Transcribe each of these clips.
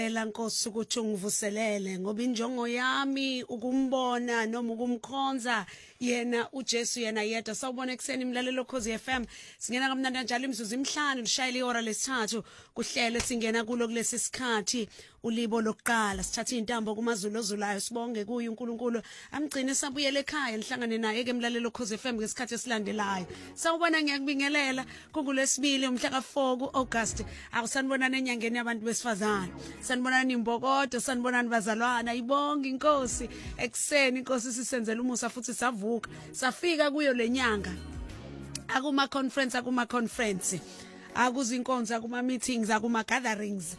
Ela Nkosi ukuthi ungivuselele ngoba injongo yami ukumbona noma ukumkhonza yena uJesu yena yedwa. Sawubona ekseni imlalelo Khosi FM. Singena kamnandi njalo imizuzu emihlanu lishayile ihora lesithathu kuhlelo singena kulo kulesi sikhathi ulibo lokuqala sithatha intambo kumaZulu ozulayo sibonge kuye uNkulunkulu amgcine sabuyele ekhaya nihlangane naye ke imlalelo Khosi FM ngesikhathi esilandelayo. Sawubona ngiyakubingelela kungolesibili umhla ka4 kuAugust akusanibonana enyangeni yabantu besifazane. Sanibonani imbokodo, sanibonani bazalwana, ibonga inkosi ekseni inkosi sisenzela umusa futhi savuka safika kuyo lenyanga akuma conference akuzinkonzo akuma meetings akuma gatherings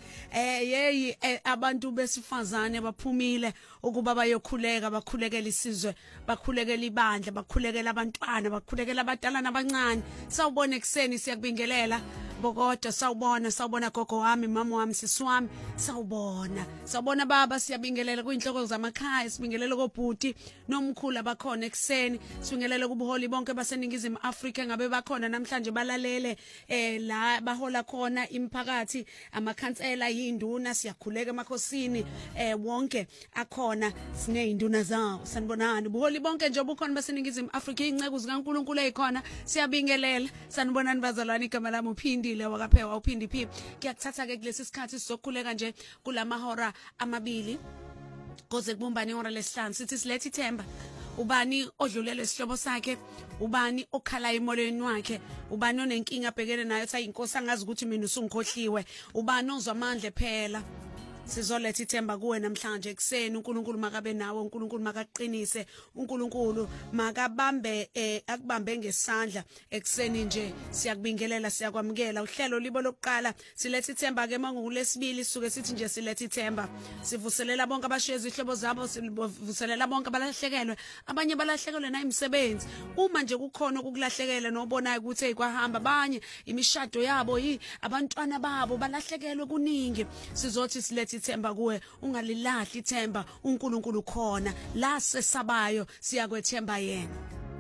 abantu besifazane baphumile ukuba bayokhuleka bakhulekela isizwe bakhulekela ibandla bakhulekela abantwana bakhulekela abadala nabancane. Sawubona ekseni siyakubingelela bokodo, sawubona gogo wami mama wami sisi wami, sawubona baba siyabingelela kuyinhloko zamakhaya sibingelela kobhuti nomkhulu abakhona ekseni sibingelela kubuholi bonke baseningizimu Afrika ngabe bakhona namhlanje balalele la bahola khona imphakathi amakhansela yinduna siyakhuleka emakhosini wonke akhona sineyinduna zawo sanibonani buholi bonke nje obukhona baseningizimu Afrika ingcebo zikaNkulunkulu ezikhona siyabingelela sanibonani bazalwane igama lami uphindi wakaphewa uphindi phi ngiyakuthatha ke kulesi sikhathi sizokhuleka nje kulamahora amabili koze kubumbane ihora lesihlanu sithi silethe ithemba. Ubani odlulele isihlobo sakhe, ubani okhala emoyeni wakhe, ubani onenkinga abhekene nayo ethi inkosi angazi ukuthi mina usungikhohliwe, ubani ozwa amandla phela. Sizoletha ithemba kuwe namhlanje ekseni uNkulunkulu makabe nawe uNkulunkulu makaqinise uNkulunkulu makabambe akubambe ngesandla ekseni nje siyakubingelela siyakwamukela uhlelo libo lokuqala siletha ithemba ke mangulesibili suke sithi nje siletha ithemba sivuselela bonke abashezi ihlobo zabo sivuselela bonke abalahlekelwe abanye balahlekelwe na imisebenzi uma nje kukhona ukulahlekela nobonayo ukuthi eyikwahamba abanye imishado yabo abantwana babo balahlekelwe kuningi sizothi siletha ithemba kuwe ungalilahli ithemba uNkulunkulu khona la sesabayo siyakwethemba yena.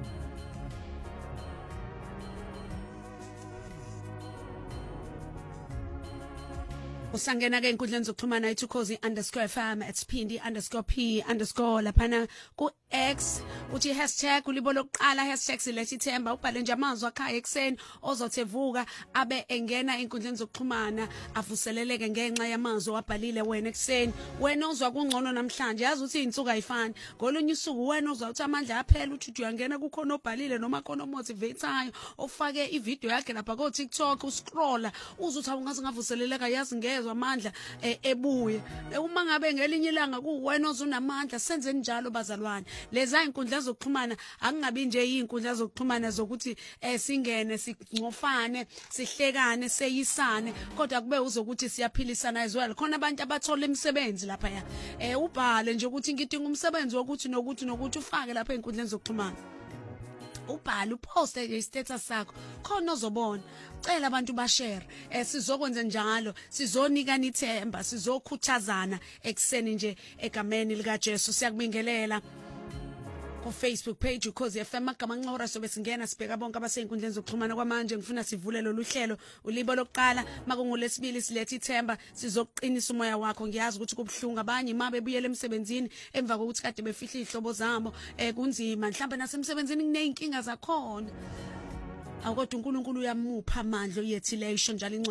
Usangena ke inkundleni zokuxhumana @Khosi_FM @Phindi_P_ laphana ku X uthi #ulibo lokuqala #silethe ithemba ubhale nje amazwi akhaya ekseni ozothevuka abe engena inkundleni zokuxhumana avuseleleke ngenxa yamazwi wabhalile wena ekseni wena ozwa kungcono namhlanje yazi ukuthi insuku ayifani ngolunye usuku wena ozwa ukuthi amandla aphela uthi uyangena kukhona obhalile noma khona omotivateayo ofake ivideo yakhe lapha ko TikTok uscrolla uzuthi awungaze ngavuseleleka yazi ngezwe amandla ebuye uma ngabe ngelinye ilanga kuwena ozunamandla senze njalo bazalwane leza inkundla zokuxhumana akungabi nje izinkundla zokuxhumana zokuthi singene singcofane sihlekane seyisane kodwa kube uzokuthi siyaphilisana as well khona abantu abathola imisebenzi lapha ubhale nje ukuthi ngidinga umsebenzi wokuthi nokuthi ufake lapha einkundleni zokuxhumana ubhale uposte nje status sakho khona ozobona cela abantu bashare sizokwenza njalo sizonikana ithemba sizokhuthazana ekseni nje egameni lika Jesu siyakubingelela ku Facebook page Khosi FM magama nqora sobe singena sibheka bonke abaseinkundleni zokuxhumana kwamanje ngifuna sivule lo luhlelo ulibo lokuqala makungolesibili silethe ithemba sizoqinisa umoya wakho ngiyazi ukuthi kubhlungu abanye imabe buyele emsebenzini emva kokuthi kade befihla ihlobo zabo kunzima mhlawumbe nasemsebenzini kuneyinkinga zakhona akodwa uNkulunkulu uyamupha amandla uyethileyo njalo